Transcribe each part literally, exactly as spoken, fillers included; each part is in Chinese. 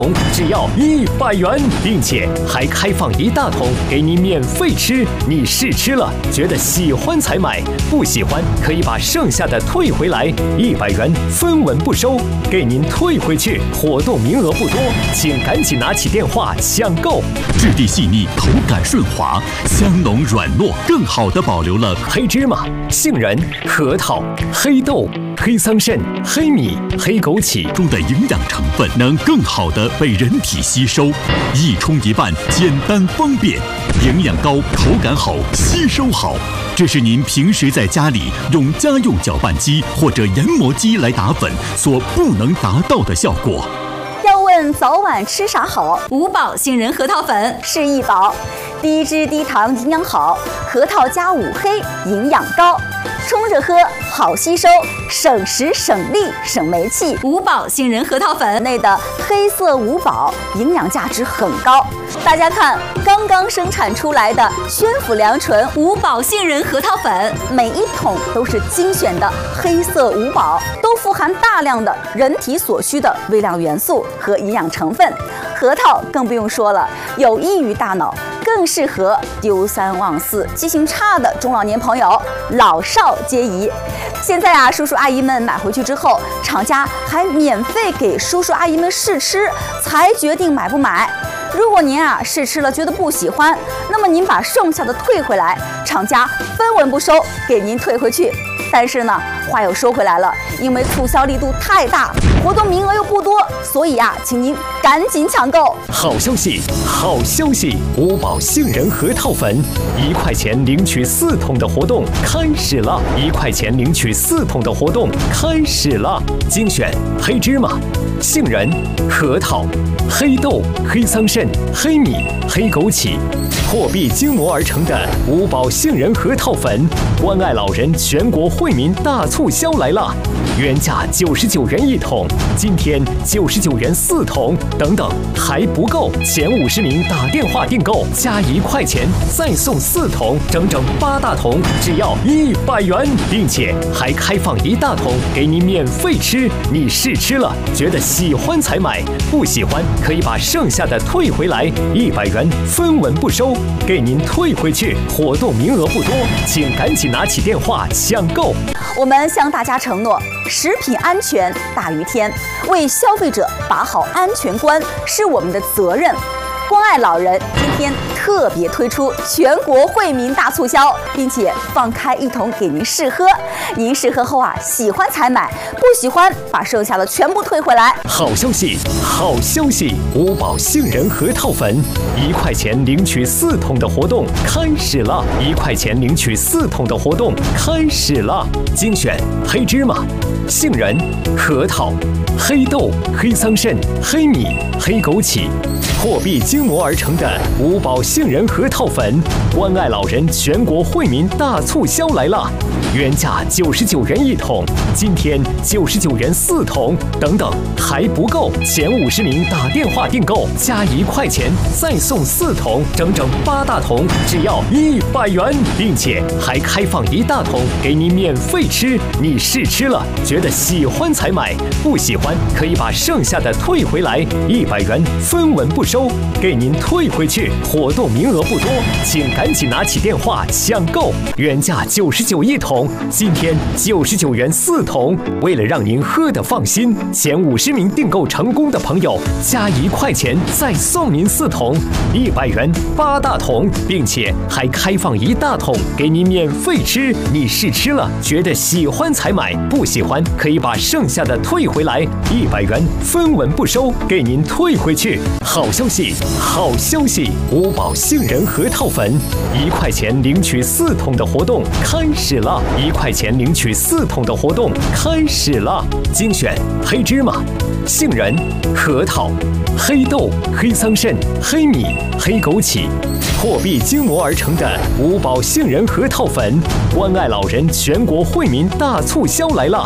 只要一百元，并且还开放一大桶给您免费吃。你试吃了，觉得喜欢才买，不喜欢可以把剩下的退回来，一百元分文不收，给您退回去。活动名额不多，请赶紧拿起电话抢购。 质地细腻，口感顺滑，香浓软糯，更好地保留了黑芝麻、杏仁、核桃、黑豆、黑桑葚、黑米、黑枸杞中的营养成分，能更好地被人体吸收，一冲一拌，简单方便，营养高，口感好，吸收好。这是您平时在家里用家用搅拌机或者研磨机来打粉所不能达到的效果。 要问早晚吃啥好？ 五宝杏仁核桃粉是一宝，低脂低糖，营养好，核桃加五黑，营养高，冲着喝好吸收，省时省力省煤气。 五宝杏仁核桃粉内的黑色五宝营养价值很高。大家看，刚刚生产出来的宣府良醇五宝杏仁核桃粉， 每一桶都是精选的黑色五宝，都富含大量的人体所需的微量元素和营养成分。核桃更不用说了，有益于大脑，更适合丢三忘四、记性差的中老年朋友，老少皆宜。现在啊，叔叔阿姨们买回去之后，厂家还免费给叔叔阿姨们试吃，才决定买不买。如果您啊试吃了觉得不喜欢，那么您把剩下的退回来，厂家分文不收，给您退回去。但是呢，话又说回来了，因为促销力度太大，活动名额又不多，所以啊，请您赶紧抢购。 好消息，好消息！五宝杏仁核桃粉，一块钱领取四桶的活动开始了！一块钱领取四桶的活动开始了！精选黑芝麻、杏仁、核桃、黑豆、黑桑葚、黑米、黑枸杞，破壁精磨而成的五宝杏仁核桃粉，关爱老人全国惠民大促销来了！原价九十九元一桶，今天九十九元四桶，等等还不够，前五十名打电话订购加一块钱再送四桶，整整八大桶，只要一百元，并且还开放一大桶给您免费吃。你试吃了，觉得喜欢才买，不喜欢可以把剩下的退回来，一百元分文不收，给您退回去。活动名额不多，请赶紧拿起电话抢购。 我们向大家承诺，食品安全大于天，为消费者把好安全关是我们的责任。关爱老人今天特别推出全国惠民大促销，并且放开一桶给您试喝。您试喝后啊，喜欢才买，不喜欢把剩下的全部退回来。 好消息，好消息！五宝杏仁核桃粉，一块钱领取四桶的活动开始了！一块钱领取四桶的活动开始了！精选黑芝麻、杏仁、核桃、黑豆、黑桑葚、黑米、黑枸杞，破壁精磨而成的五宝杏仁核桃粉，关爱老人全国惠民大促销来了！原价九十九元一桶，今天九十九元四桶，等等还不够，前五十名打电话订购加一块钱再送四桶，整整八大桶，只要一百元，并且还开放一大桶给您免费吃。你试吃了，觉得喜欢才买，不喜欢可以把剩下的退回来，一百元分文不收，给您退回去。活动名额不多，请赶紧拿起电话抢购。原价九十九一桶，今天九十九元四桶。为了让您喝得放心，前五十名订购成功的朋友加一块钱再送您四桶，一百元八大桶，并且还开放一大桶给您免费吃。你试吃了，觉得喜欢才买，不喜欢可以把剩下的退回来，一百元分文不收，给您退回去。好消息，好消息！五宝杏仁核桃粉，一块钱领取四桶的活动开始了！一块钱领取四桶的活动开始了！精选黑芝麻、杏仁、核桃、黑豆、黑桑葚、黑米、黑枸杞，破壁精磨而成的五宝杏仁核桃粉，关爱老人全国惠民大促销来了！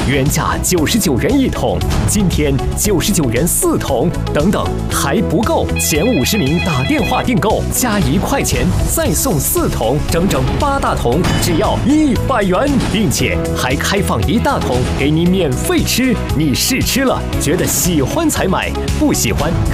原价九十九元一桶，今天九十九元四桶，等等还不够，前五十名打电话订购加一块钱再送四桶，整整八大桶，只要一百元，并且还开放一大桶给你免费吃，你试吃了觉得喜欢才买，不喜欢